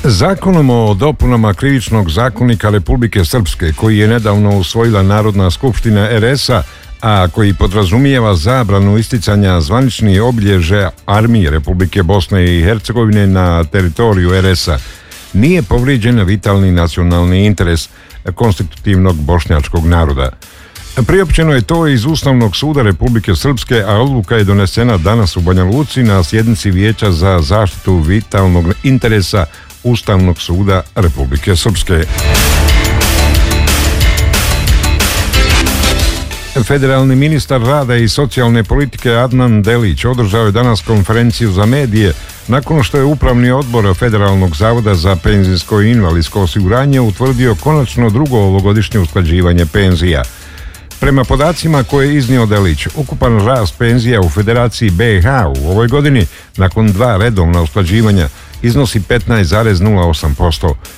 Zakonom o dopunama Krivičnog zakonika Republike Srpske, koji je nedavno usvojila Narodna skupština RS-a, a koji podrazumijeva zabranu isticanja zvaničnih obilježja Armije Republike Bosne i Hercegovine na teritoriju RS-a, nije povrijeđen vitalni nacionalni interes konstitutivnog bošnjačkog naroda. Priopćeno je to iz Ustavnog suda Republike Srpske, a odluka je donesena danas u Banja Luci na sjednici Vijeća za zaštitu vitalnog interesa Ustavnog suda Republike Srpske. Federalni ministar rada i socijalne politike Adnan Delić održao je danas konferenciju za medije nakon što je Upravni odbor Federalnog zavoda za penzijsko i invalidsko osiguranje utvrdio konačno drugo ovogodišnje usklađivanje penzija. Prema podacima koje je iznio Delić, ukupan rast penzija u Federaciji BiH u ovoj godini nakon dva redovna usklađivanja iznosi 15,08%,